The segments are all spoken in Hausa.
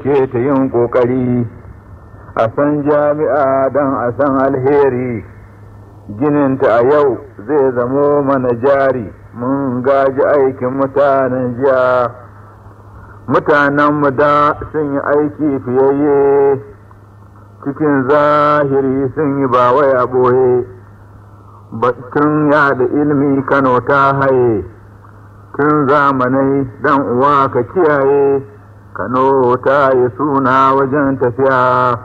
ake ta yin ƙoƙari a san jami'a don a san alheri, gininta a yau zai zamo mana jari, mun gaji aikin mutanen jiya. Mutanenmu da sun yi aiki fiyayye, cikin zahiri sun yi ba wai a ɓoye, batun yada ilmi Kano ta haye, tun zamanai dan uwa ka kiyaye, Kano ta yi suna wajen tafiya.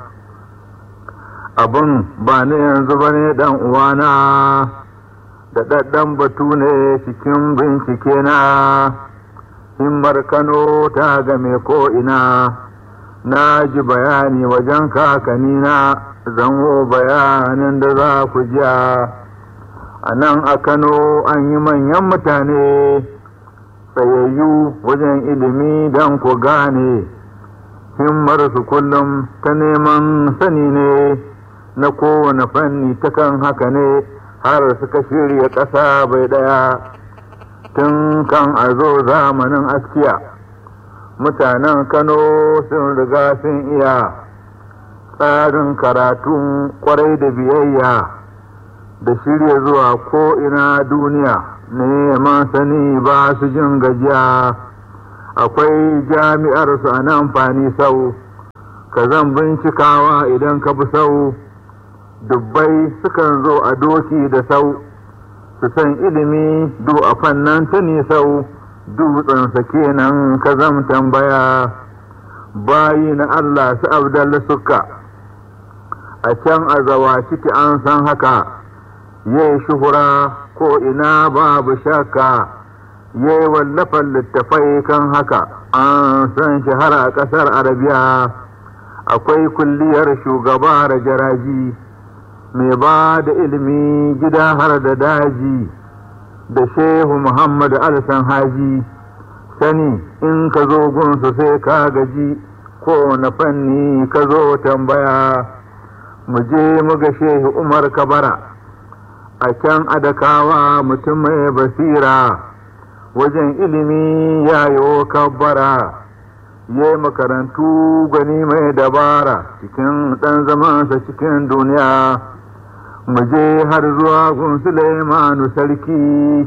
Abin ba na yanzu ba ne dan uwana, da ɗaɗɗan batu ne cikin bincike na, himmar Kano ta game ko'ina, na ji bayani wajen kakanina, zango bayanin da za ku jiya. A nan a Kano an yi manyan mutane, tsayayyu wajen ilimi don ku gane, himmarsu kullum ta neman sani ne, na kowane fanni ta kan haka ne, har suka shirya ƙasa bai ɗaya. Tun kan a zo zamanin askiya, mutanen Kano sun riga sun iya tsarin karatun kwarai da biyayya, da shirya zuwa ko'ina duniya, neman sani ba su jin gajiya. Akwai jami'ar su a nan Fani Sau, ka zan bincikawa idan ka bi sau, dubbai sukan zo a doki da sau, su san ilimi du a fannan ta nisau, dutsensa kenan ka zam tambaya. Bayi na Allah su Abdalla suka, a can a zawa ciki an san haka, yai shuhura ko ina babu shakka, yai wallafan littafai kan haka, an san shahara a ƙasar Arabiya. Akwai kulliyar shugaba da jaraji, mai ba da ilimi gida har da daji, da Shehu Muhammad Alsan Haji. Sani in ka zo gunsu sai ka gaji, ko na fanni ka zo tambaya. Mu je mu ga Shehu Umar Kabara, a can Adakawa mutum mai basira, wajen ilimi yayo kabbara, ye makarantu gani mai dabara, cikin ɗan zamansa cikin duniya. Mu je har zuwa gun Suleimanu sarki,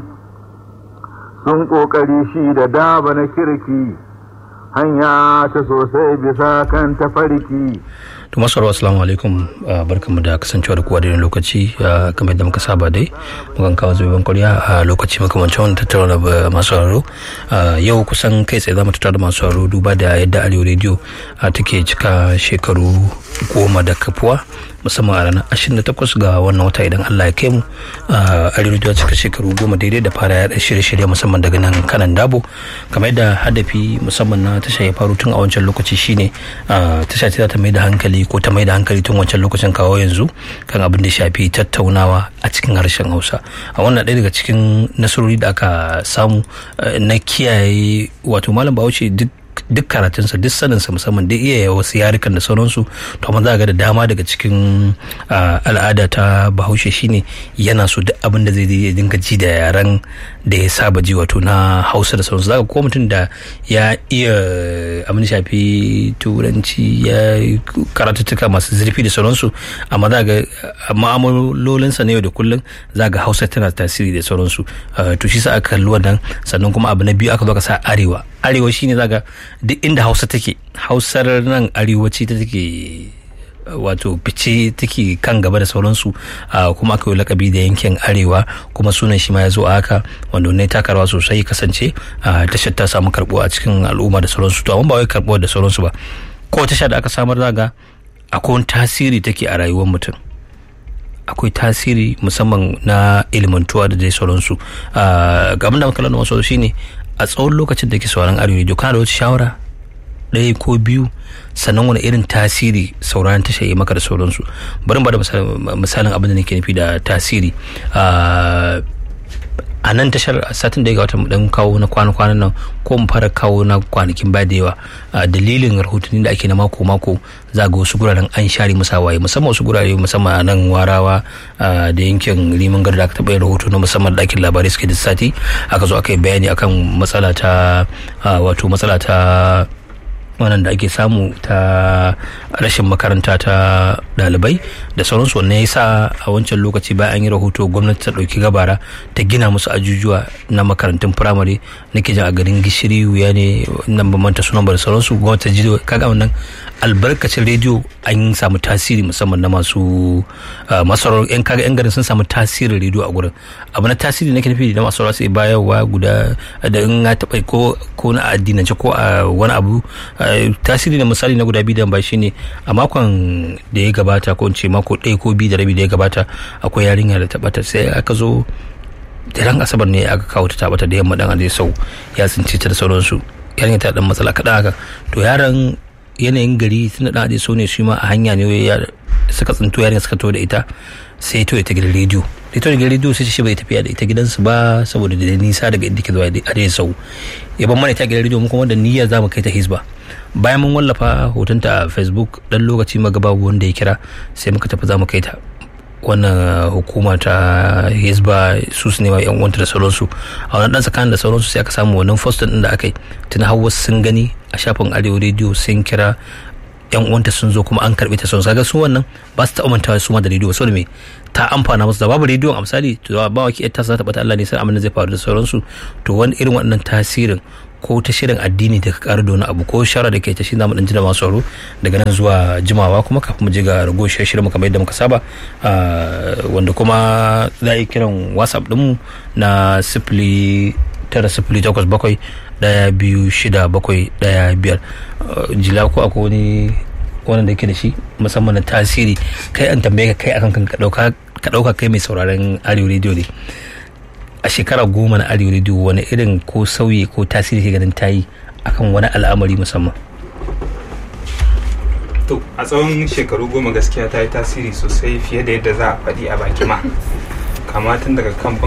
sun ƙoƙari shi da daba na kirki, hanya ta sosai bisa kan tafarki. To masu assalamu alaikum, barkanmu da kasancewa da kowa da lokaci, kamar yadda muka saba dai mukan kawo zuban kwarya a lokaci makamancin wani tattara da masu sauraro. Yau kusan kai tsaye za mu tattara da masu sauraro duba da yadda Arewa Radio take cika shekaru 10 da kafuwa, musamman a ranar 28 ga wannan wata idan Allah ya kai mu. Arewa Radio cika shekaru 10 daidai da fara yaɗa shirye-shirye musamman daga nan Kanan Dabo, kamar yadda hadafi musamman na tasha ya faru tun a wancan lokaci shine tasha ce za ta mai da hankali ko ta mai da hankali tun wancan lokacin kawo yanzu kan abin da shafi tattaunawa a cikin harshen Hausa. A wannan ɗaya daga cikin nasarori da aka samu na kiyaye, wato Malam Bahaushe duk karatunsa, duk saninsa, musamman duk iya wasu yarukan da sauransu, to amma za ga da dama daga cikin al'ada ta Bahaushe shine yana so duk abin da zai dinga ji da yaren da ya saba ji, wato na Hausa da sauransu. Za ga ko mutum da ya iya abin da shafi Turanci, ya karatuttuka masu zurfi da sauransu, amma za ga ma'amalolinsa na yau da kullum za ga Hausa tana tasiri da sauransu. To shi sa aka kalli wannan. Sannan kuma abu na biyu aka zo ka sa arewa shine zaga duk inda Hausa take, Hausar nan arewaci ta take, wato fice take kan gaba da sauransu. Kuma aka yi lakabi da yankin arewa, kuma sunan shi ma ya zo a haka, wanda ne takarwa sosai kasance tashar ta samu karbuwa a cikin al'umma da sauransu. To amma ba wai karbuwa da sauransu ba, ko tasha da aka samar zaga akwai tasiri take a rayuwar mutum, akwai tasiri musamman na ilimantuwa da dai sauransu. Ga abin da muka lana wasu shine a tsawon lokacin da ke sauraron Arewa Radio kana da wata shawara ɗaya ko biyu, sannan wani irin tasiri sauraron tasha yi maka da sauransu. Bari ba da misalin abin da nake nufi da tasiri. A nan tashar satin da ya gabata mu dan kawo na kwana-kwanan nan, ko mu fara kawo na kwanakin ba da yawa, dalilin rahotanni da ake na mako-mako za ga wasu guraren an share musa waye, musamman wasu gurare musamman a nan Warawa da yankin Liman Gado da aka taɓa yin rahoto na musamman ɗakin labarai suke da sati, aka zo aka yi bayani akan matsala ta wannan da ake samu ta rashin makaranta ta dalibai da sauransu. Wannan ya sa a wancan lokaci bayan an yi rahoto gwamnati ta ɗauki gabara ta gina musu ajujuwa na makarantun firamare nake jin a garin Gishiri Wuya ne nan ban manta sunan ba da sauransu. Gwamnati ta ji kaga wannan albarkacin rediyo an samu tasiri musamman na masu masarar yan garin sun samu tasirin rediyo a gurin. Abu na tasiri nake nufi da masu sai bayarwa guda da in ya taɓa ko na addinance ko a wani abu tasiri na misali na guda biyu da ba shine a makon da ya gabata ko in ce mako ɗaya ko biyu da rabi da ya gabata akwai yarinya da taɓata sai aka zo da ran asabar ne aka kawo ta taɓata da yamma dan adai sau ya tsince ta da sauransu. Yarinya ta dan matsala kaɗan haka to yaran yanayin gari tun da adai sau ne shi ma a hanya ne suka tsinto yarinya suka to da ita sai to ita gidan rediyo sai shi bai tafiya da ita gidansu ba saboda da nisa daga inda ke zuwa adai sau ya ban mana ita gidan rediyo mu kuma da niyyar zamu kai ta Hisba. Bayan mun wallafa hotonta a Facebook dan lokaci babu wanda ya kira sai muka tafi za mu kai ta wannan hukuma ta Hisba su ne wa yan uwanta da sauransu. A wannan dan tsakanin da sauransu sai aka samu wannan postin din da aka yi tun hawa sun gani a shafin Arewa Radio sun kira yan uwanta sun zo kuma an karbe ta sauransu. Kaga su wannan ba su ta umantawa su ma da rediyo saboda me ta amfana musu da babu rediyo a misali to ba waki ta za ta bata Allah ne sai abin da zai faru da sauransu. To wani irin wannan tasirin ko ta shirin addini da ka ƙara da wani abu ko shara da ke ta shi zamu dan ji da masu sauro daga nan zuwa jimawa kuma kafin mu je ga rago shirin mu kamar yadda muka saba wanda kuma za a yi kiran WhatsApp ɗinmu na 0908712675 jila ko akwai wani wannan da yake da shi musamman na tasiri kai an tambaye ka kai akan kan ka ɗauka kai mai sauraron Arewa Radio ne a shekara 10 na Arewa Radio wani irin ko sauyi ko tasiri ke ganin tayi akan wani al'amari musamman? To a tsawon shekaru 10 gaskiya ta yi tasiri sosai fiye da yadda za a faɗi a baki ma kama tun daga kan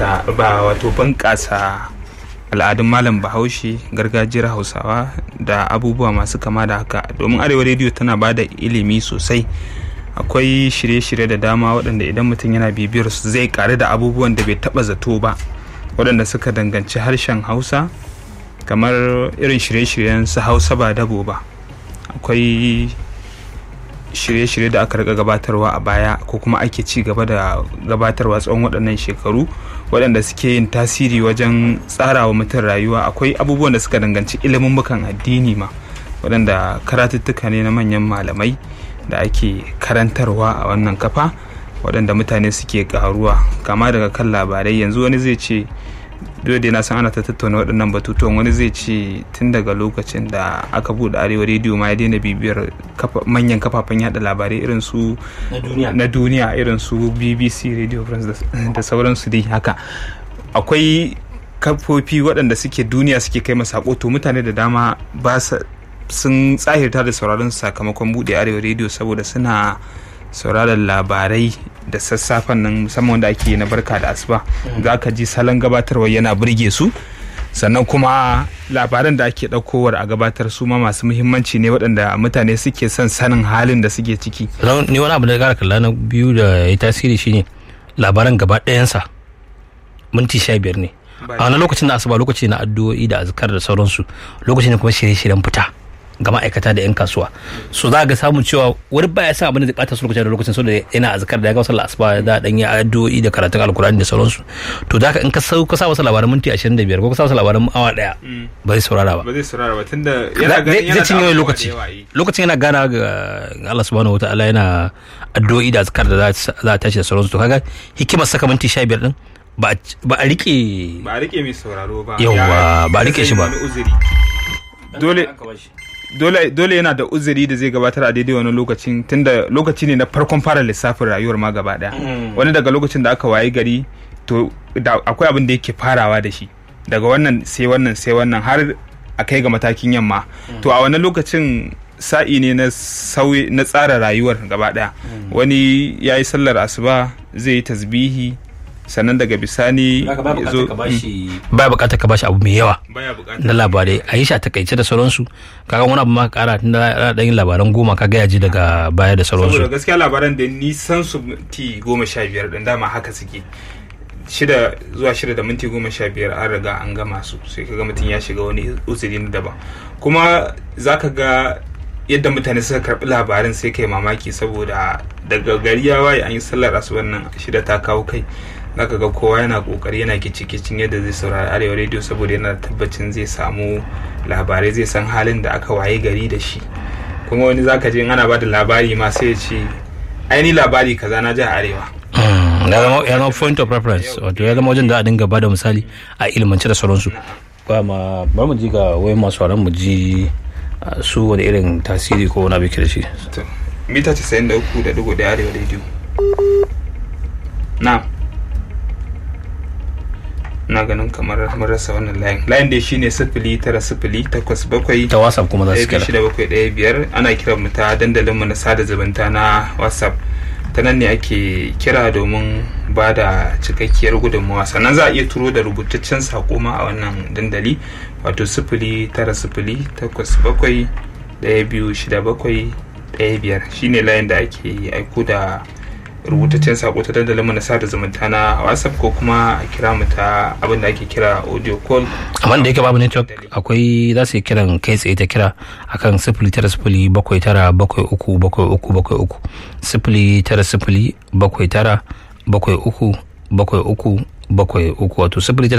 bunƙasa al'adun malam Bahaushe, gargajiyar Hausawa da abubuwa masu kama da haka. Domin Arewa Radio tana ba da ilimi sosai, akwai shirye-shirye da dama waɗanda idan mutum yana bibiyar su zai ƙaru da abubuwan da bai taɓa zato ba waɗanda suka danganci harshen Hausa, kamar irin shirye-shiryen su Hausa ba dabo ba. Akwai shirye-shirye da aka riga gabatarwa a baya ko kuma ake ci gaba da gabatarwa tsawon waɗannan shekaru waɗanda suke yin tasiri wajen tsarawa mutum rayuwa. Akwai abubuwan da suka danganci ilimin addini ma waɗanda karatuttuka ne na manyan malamai da ake karantarwa a wannan kafa waɗanda mutane suke karuwa kama daga kan labarai. Yanzu wani zai ce dole na san ana ta tattauna waɗannan batutuwan, wani zai ce tun daga lokacin da aka buɗe Arewa Radio ma ya daina bibiyar manyan kafafen yada labarai irin su na duniya irin su BBC, Radio France da sauransu dai haka. Akwai kafofi waɗanda suke duniya suke kai masa sako, to mutane da dama sun tsahirta da sauraron sakamakon buɗe Arewa Radio saboda suna sauraron labarai da sassafen nan musamman wanda ake na barka da asuba. Za ka ji salon gabatarwa yana burge su, sannan kuma labaran da ake ɗaukowar a gabatar su ma masu muhimmanci ne waɗanda mutane suke son sanin halin da suke ciki. Ni wani abu da ƙara kalla na biyu da ya tasiri shine labaran gaba ɗayansa minti 15 ne a wani lokacin da asuba, lokaci na addu'o'i da azkar da sauransu, lokaci ne kuma shirye-shiryen fita ga ma'aikata da 'yan kasuwa. So za ga samun cewa wani baya sa abin da zai bata su lokacin so da yana azkar da ya ga wasu asuba da dan yi addu'o'i da karatun alkur'ani da sauransu. To da in ka sa wasu labaran minti 25 ko ka sa wasu labaran awa daya ba zai saurara ba tunda yana cinye lokacin yana gana ga Allah subhanahu wataala, yana addu'o'i da azkar da za a tashi da sauransu. To kaga hikimar saka minti 15 din ba a rike mai sauraro ba, yawa ba a rike shi ba. Dole yana da uzuri da zai gabatar a daidai wani lokacin, tunda lokaci ne na farkon fara lissafin rayuwar ma gaba daya. Wani daga lokacin da aka wayi gari to akwai abin da yake farawa da shi, daga wannan sai wannan har a kai ga matakin yamma. To a wannan lokacin sa'i ne na tsara rayuwar gaba daya. Wani ya yi sallar asuba zai yi tasbihi, sannan daga bisani baya bukatar ka bashi abu mai yawa na labarai, a yi shi a takaice da sauransu. Kaga wani abu ma kara tun da yin labaran 10 ka gaya ji daga baya da sauransu. Saboda gaskiya labaran da nisan su ti 15 din dama haka suke. 6 zuwa 6 da minti 15 an riga an gama su, sai kaga mutum ya shiga wani uzuri na daban. Kuma zaka ga yadda mutane suka karbi labarin sai kai mamaki, saboda daga gari ya waye an yi sallar asuban nan 6 ta kawo kai, zaka ga kowa yana kokari yana kicin yadda zai saurari Arewa Radio, saboda yana tabbacin zai samu labarai, zai san halin da aka waye gari da shi. Kuma wani zaka je in ana bada labari ma sai ya ce aini labari kaza na ji a Arewa. Ya zama point of reference, wato ya zama wajen da a dinga bada misali a ilimance da sauransu. Ba ma bari mu ji ga wayan masu mu ji su wani irin tasiri ko wani abu ke da shi. Mita 93.1 Arewa Radio. Na ganin kamar mun rasa wannan layin dai shine 0908 ta WhatsApp kuma za su kira 6715. Ana kiran mu ta dandalin mu na sada zumunta na WhatsApp, ta nan ne ake kira domin ba da cikakkiyar gudunmawa. Sannan za a iya turo da rubutaccen sako ma a wannan dandali, wato 0908-1267-15 shine layin da ake aiko da rubutaccen sako ta dandalin mu na sada zumunta na WhatsApp, ko kuma a kira mu ta abin da ake kira audio call. amma da yake babu network akwai za su yi kiran kai tsaye ta kira akan 0907937373 0907937373 wato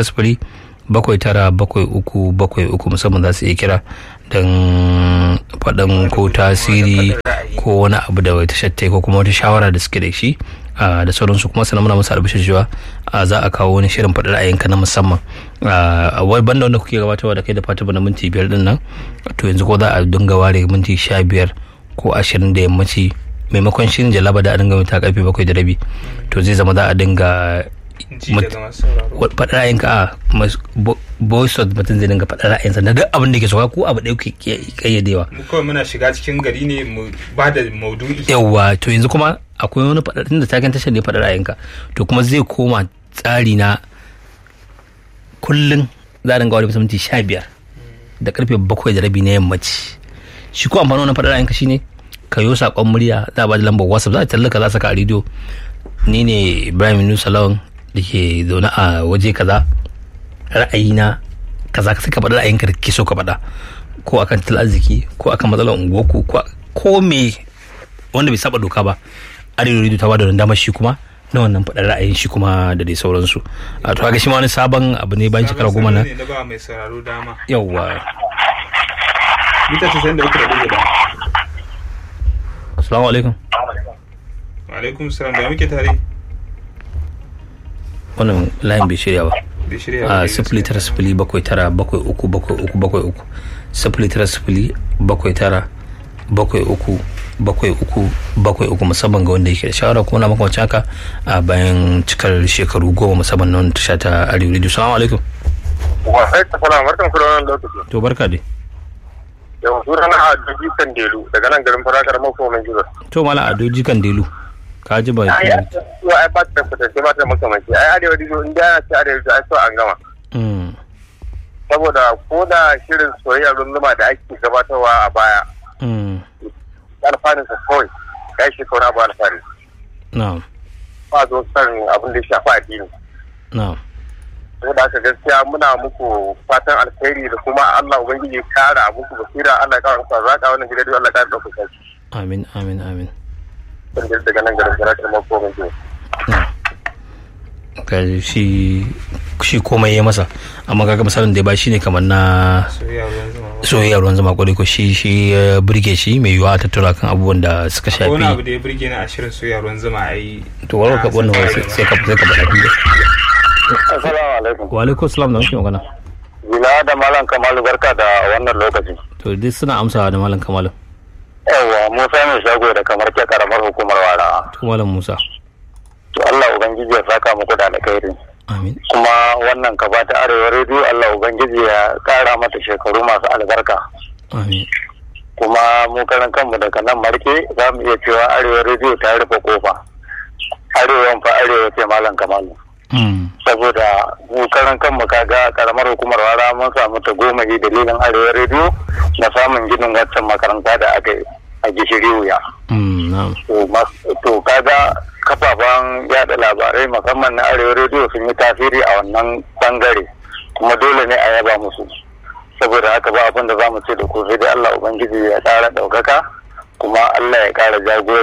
0907937373 musamman za su iya kira don faɗin ko tasiri ko wani abu da wata shattai ko kuma wata shawara da suke da shi da sauransu. Kuma sannan muna musu albishir cewa za a kawo wani shirin faɗin ra'ayinka na musamman wai banda wanda kuke gabatarwa da kai da Fatima na minti 5 din nan, to yanzu ko za a dinga ware minti 15 ko 20 da yammaci maimakon shirin jalaba da a dinga mita karfe 7:30, to zai zama za a dinga faɗin ra'ayinka a voice of mutum zai dinga faɗin ra'ayinsa na duk abin da ke soka ko abu ɗaya ke kayyadewa. Mu kawai muna shiga cikin gari ne mu ba da maudu'i. Yawwa, to yanzu kuma akwai wani faɗaɗin da taken tashar ne faɗin ra'ayinka, to kuma zai koma tsari na kullum za a dinga wani minti 15 da karfe 7:30 na yammaci. Shi ko amfani wani faɗin ra'ayinka shine ka yo saƙon murya, za a ba da lambar WhatsApp, za a tallaka, za a saka a rediyo. Ni ne Ibrahim Nusa Lawan da ke zaune a waje kaza, ra'ayina kaza, sai ka faɗi ra'ayinka da ke so ka faɗa, ko akan tattalin arziki ko akan matsalar unguwarku ko me wanda bai saba doka ba. Arewa Radio ta bada damar shi kuma na wannan faɗar ra'ayin shi kuma da dai sauransu. A to kaga shi ma wani sabon abu ne bayan shekara 10 nan. Da ba mai sauraro dama. Yawwa. Mita 93.1. Assalamu alaikum. Wa alaikum salam, da muke tare. Wannan layin bai shirya ba. Bai shirya ba. 00907937373 musamman ga wanda yake da shawara kuma na makamacin haka a bayan cikar shekaru 10 musamman nan tasha ta Arewa Radio. Assalamu alaikum. Wa alaikum salam, barkan ku da wannan lokaci. To barka dai. Yau sunana Adoji Kandelu daga nan garin Farakar Makoman Jibar. To mala Adoji Kandelu, ka ji ba ai ba ta fita ba ta makamanci. Ai Arewa Radio in da ta Arewa ai so an gama. Saboda ko da shirin soyayya runzuma da ake gabatarwa a baya. Alfanin sa kawai ya shi kawai abu alfani. Na'am. Ba zo san abin da ya shafi addini. Na'am. Saboda haka gaskiya muna muku fatan alkhairi da kuma Allah ubangiji ya kara muku basira, Allah ya kara muku zaka wannan gidan Allah ya kara dauka shi. Amin amin amin. Dan daga nan garin Farakar Makoman Jibar. Ka shi komai ya masa, amma kaga misalin da ya ba shi ne kamar na soyayya ruwan zama kwarai ko shi ya burge shi mai yiwuwa a tattara kan abubuwan da suka shafi. Wani abu da ya burge ni a shirin soyayya ruwan zama a yi. To wani ka wannan sai ka faɗa kun. Assalamu alaikum. Wa alaikum salam, da muke magana. Bila da Malam Kamalu, barka da wannan lokaci. To dai suna amsawa da Malam Kamalu. Yawwa, Musa mai shago da kamar ke karamar hukumar Wara. To Malam Musa. To Allah ubangiji ya saka muku da alkhairi. Amin. Kuma wannan ka bata Arewa Radio, Allah ubangiji ya kara mata shekaru masu albarka. Amin. Kuma mu karan kanmu daga nan Marke za mu iya cewa Arewa Radio ta rufe kofa. Arewa fa Arewa ce Malam Kamalu. Saboda mu karan kanmu kaga karamar hukumar Wara mun samu ta goma dalilin Arewa Radio na samun ginin waccan makaranta da aka yi. a gishiri wuya. To kaga kafafen yada labarai musamman na Arewa rediyo sun yi tasiri a wannan bangare, kuma dole ne a yaba musu. Saboda haka ba abin da za mu ce da ku sai dai Allah Ubangiji ya ƙara ɗaukaka, kuma Allah ya ƙara jagora.